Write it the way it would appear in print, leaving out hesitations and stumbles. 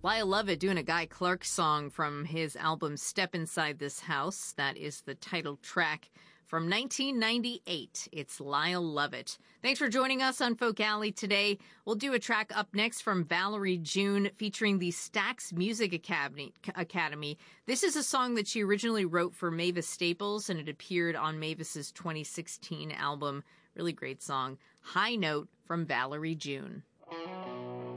Lyle Lovett doing a Guy Clark song from his album Step Inside This House. That is the title track from 1998. It's Lyle Lovett. Thanks for joining us on Folk Alley today. We'll do a track up next from Valerie June featuring the Stax Music Academy. This is a song that she originally wrote for Mavis Staples, and it appeared on Mavis's 2016 album. Really great song. High Note from Valerie June.